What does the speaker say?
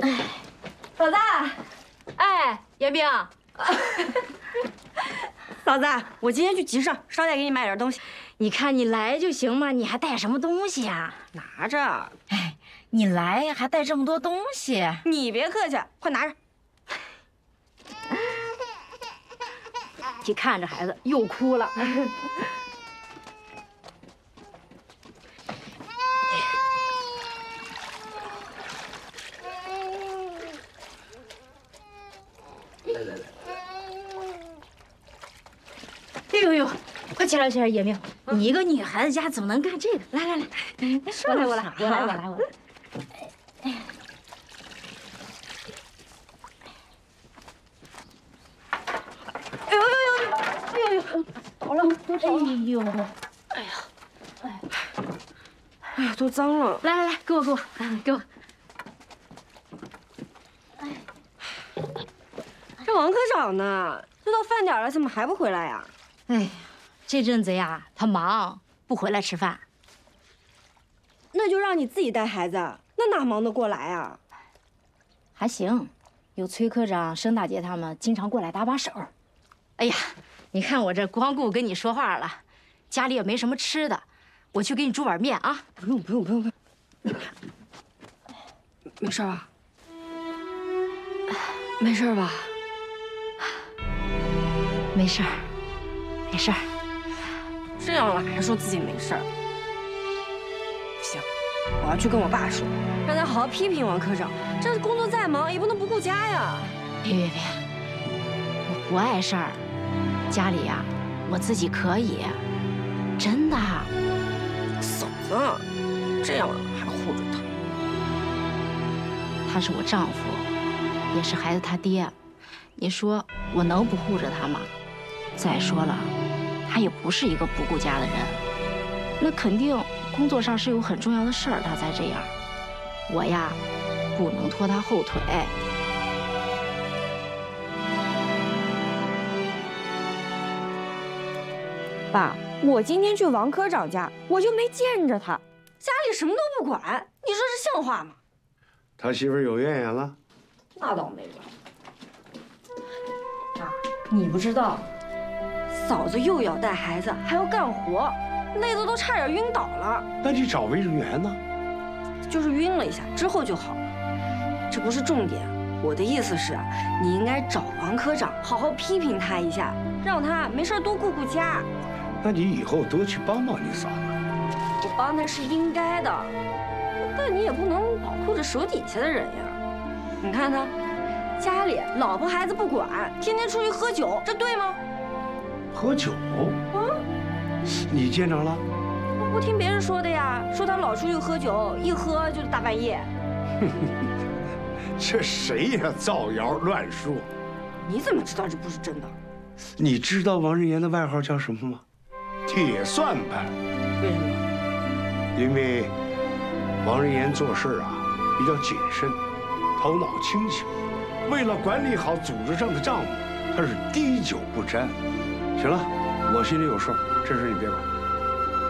嫂子， 哎，严冰， 嫂子，我今天去集上，捎带给你买点东西。 你看你来就行嘛，你还带什么东西呀？ 拿着。 哎，你来还带这么多东西？ 你别客气，快拿着。 你看着孩子又哭了。哎呦呦，快起来起来，严明，你一个女孩子家怎么能干这个？来来来，我来。哎呦，倒了， 哎呀，都脏了。 来，给我。 这王科长呢？都到饭点了，怎么还不回来呀？ 哎呀，这阵子呀，他忙，不回来吃饭。 那就让你自己带孩子，那哪忙得过来啊？ 还行，有崔科长、申大姐他们经常过来搭把手。哎呀，你看我这光顾跟你说话了，家里也没什么吃的，我去给你煮碗面啊。 不用，没事吧？没事吧？ 没事儿。 这样了还说自己没事儿？不行，我要去跟我爸说，让他好好批评王科长。这工作再忙也不能不顾家呀。 别，我不碍事儿，家里呀，我自己可以，真的。 嫂子，这样了还护着他？ 他是我丈夫，也是孩子他爹，你说我能不护着他吗？再说了，他也不是一个不顾家的人，那肯定工作上是有很重要的事儿，他才这样。我呀，不能拖他后腿。 爸，我今天去王科长家，我就没见着他，家里什么都不管，你说这像话吗？ 他媳妇有怨言了？ 那倒没有。爸，你不知道，嫂子又要带孩子，还要干活，累得都差点晕倒了。 那你找魏正元呢？ 就是晕了一下，之后就好了。这不是重点，我的意思是，你应该找王科长好好批评他一下，让他没事多顾顾家。 那你以后多去帮帮你嫂子。 我帮他是应该的，但你也不能老护着手底下的人呀。你看他，家里老婆孩子不管，天天出去喝酒，这对吗？ 喝酒？你见着了？ 我听别人说的呀，说他老出去喝酒，一喝就是大半夜。 这谁呀？造谣乱说。 你怎么知道这不是真的？ 你知道王仁言的外号叫什么吗？铁算盘。 为什么？ 因为王仁言做事啊比较谨慎，头脑清醒，为了管理好组织上的账目，他是滴酒不沾。行了，我心里有数，这事你别管。